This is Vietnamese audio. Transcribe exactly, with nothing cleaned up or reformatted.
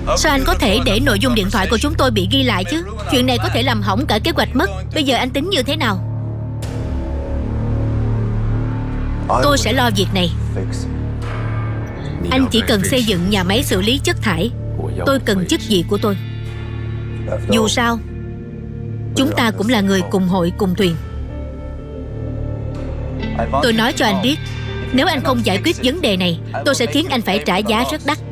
Sao anh có thể để nội dung điện thoại của chúng tôi bị ghi lại chứ? Chuyện này có thể làm hỏng cả kế hoạch mất. Bây giờ anh tính như thế nào? Tôi sẽ lo việc này. Anh chỉ cần xây dựng nhà máy xử lý chất thải. Tôi cần chức vị của tôi. Dù sao, chúng ta cũng là người cùng hội cùng thuyền. Tôi nói cho anh biết, nếu anh không giải quyết vấn đề này, tôi sẽ khiến anh phải trả giá rất đắt.